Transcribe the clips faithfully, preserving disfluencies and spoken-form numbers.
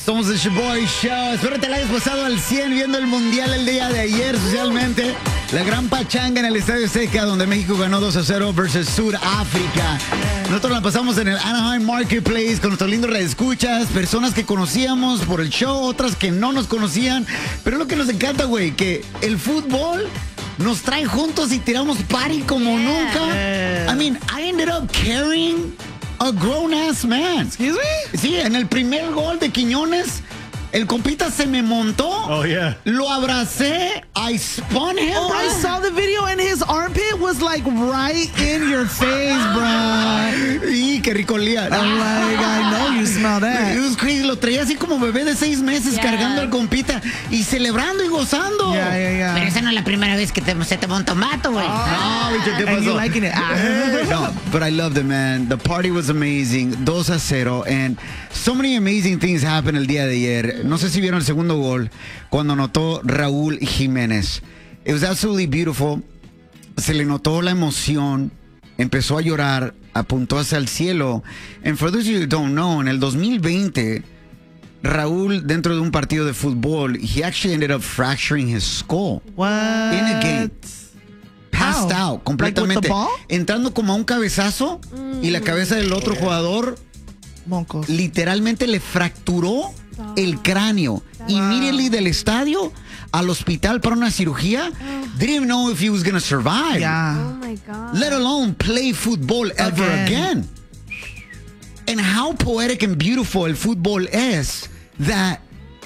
Somos el Shoboy Show. Espero te la hayas pasado al cien viendo el Mundial el día de ayer socialmente. La gran pachanga en el Estadio Azteca, donde México ganó dos a cero versus Sudáfrica. Nosotros la pasamos en el Anaheim Marketplace con nuestros lindos reescuchas, personas que conocíamos por el show, otras que no nos conocían. Pero lo que nos encanta, güey, que el fútbol nos trae juntos y tiramos party como yeah. nunca. I mean, I ended up carrying a grown-ass man. Excuse me? Sí, en el primer gol de Quiñones, el compita se me montó. Oh, yeah. Lo abracé. I spun him, Oh, bro. I saw the video and his armpit was like right in your face, bro. Y qué rico olía. I'm like, I know you smell that. It was crazy. Lo traía así como bebé de seis meses Yeah. cargando al compita y celebrando y gozando. Yeah, yeah, yeah. Pero esa no es la primera vez que te, se te monta un mato, güey. No, bicho, ¿qué And you pasó? liking it? Ah. No, but I loved it, man. The party was amazing. dos a cero. And so many amazing things happened el día de ayer. No sé si vieron el segundo gol cuando anotó Raúl Jiménez. It was absolutely beautiful. Se le notó la emoción. Empezó a llorar. Apuntó hacia el cielo. And for those of you who don't know, en el dos mil veinte, Raúl, dentro de un partido de fútbol, he actually ended up fracturing his skull. What? In a game. Passed How? out completamente. Like with the ball? Entrando como a un cabezazo y la cabeza del otro jugador Moncos. literalmente le fracturó el cráneo. Immediately del estadio al hospital para una cirugía. Didn't even know if he was going to survive. Yeah. Oh my God. Let alone play football ever Again. again. And how poetic and beautiful el fútbol es that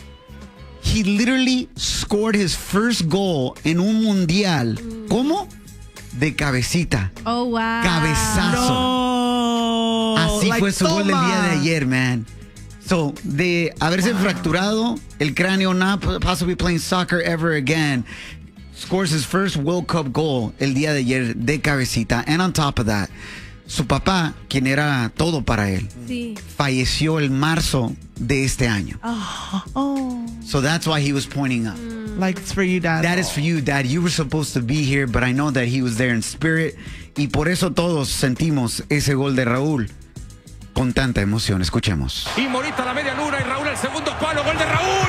he literally scored his first goal en un mundial. ¿Cómo? De cabecita. Oh, wow. Cabezazo. No. Así Like, fue su gol del toma. día de ayer, man. So, de haberse fracturado el cráneo, not possibly playing soccer ever again, scores his first World Cup goal el día de ayer de cabecita. And on top of that, su papá, quien era todo para él, Sí. falleció el marzo de este año. Oh. So that's why he was pointing up. Like it's for you, Dad. That is for you, Dad. You were supposed to be here, but I know that he was there in spirit. Y por eso todos sentimos ese gol de Raúl con tanta emoción. Escuchemos. Y Morita a la media luna y Raúl al segundo palo. Gol de Raúl.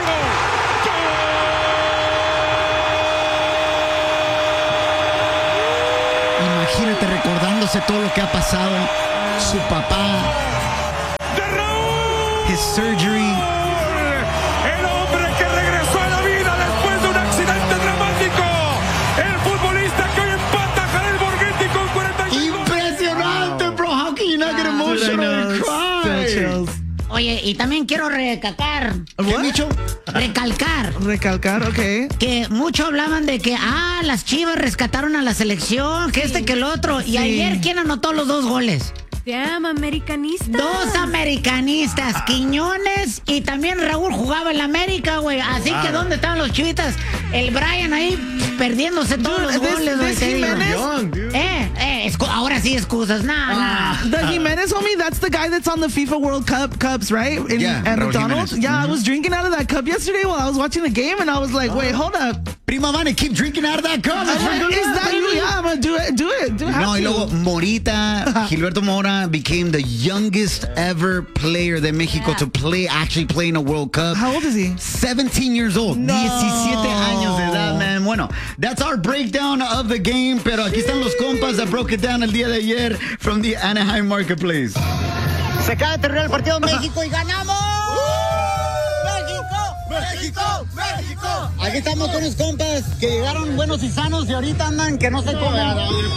Imagínate recordándose todo lo que ha pasado. Su papá. ¡De Raúl! His surgery. El hombre que regresó a la vida después de un accidente dramático. El futbolista que hoy empata a Jared Borghetti con cuarenta y cinco. Impresionante, bro. How can you not get emotional and Still cry? chills. Oye, y también quiero recalcar, ¿Qué han dicho? recalcar, Recalcar, okay. que mucho hablaban de que, ah, las Chivas rescataron a la selección, que este, que el otro. Y Sí. ayer, ¿quién anotó los dos goles? Damn, americanista. Dos americanistas, Quiñones y también Raúl jugaba en la América, güey. Así que, ¿dónde estaban los chivitas? El Brian ahí perdiéndose todos Dude, los this- goles, güey. this te digo. Jimenez- Young, dude. Eh, eh, excu- ahora sí excusas, nah, nah. The Jimenez homie, that's the guy that's on the FIFA World Cup cups, right? In, Yeah, at Raúl McDonald's. Jimenez. Yeah, I was drinking out of that cup yesterday while I was watching the game, and I was like, wait, hold up. Prima Vane, keep drinking out of that cup. I'm like, is that you? Yeah, I'm gonna do it. Do it. Do it. No, y luego Morita, Gilberto Mora became the youngest ever player de México Yeah. to play, actually play in a World Cup. How old is he? seventeen years old. No. diecisiete años de edad, man. Bueno, that's our breakdown of the game, pero aquí están los compas that broke it down el día de ayer from the Anaheim Marketplace. Se acaba de terminar el partido de México y ganamos. ¡México! ¡México! ¡México! Aquí estamos con los compas que llegaron buenos y sanos y ahorita andan que no se comen.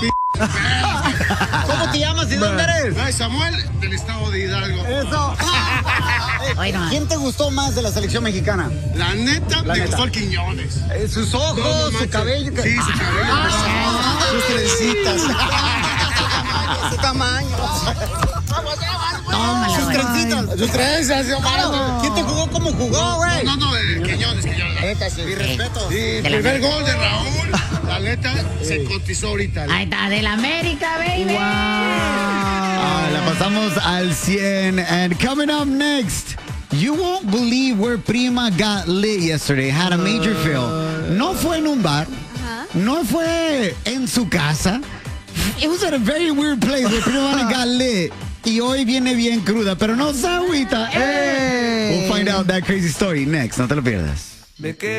¿Cómo te llamas y dónde eres? Ay, Samuel, del estado de Hidalgo. Eso. Oye, no. ¿Quién te gustó más de la selección mexicana? La neta, La me neta. gustó el Quiñones. Eh, sus ojos, No, no su manches. cabello. que- Sí, su cabello. Ah, sus trencitas. Su tamaño. Tómala, Sus güey. trencitas. Sus trenzas, hermano. ¿Quién te jugó como jugó, güey? No, no, el Quiñones, Quiñones. Neta, sí. Mi respeto. Sí, el De la primer América. gol de Raúl, la neta, se cotizó ahorita. Ahí está, del América, baby. Ah, la pasamos al cien. And coming up next, you won't believe where Prima got lit yesterday. Had a major fail. No fue en un bar. No fue en su casa. It was at a very weird place where Prima got lit. Y hoy viene bien cruda, pero no se agüita. Hey. We'll find out. out that crazy story next. No te lo pierdas.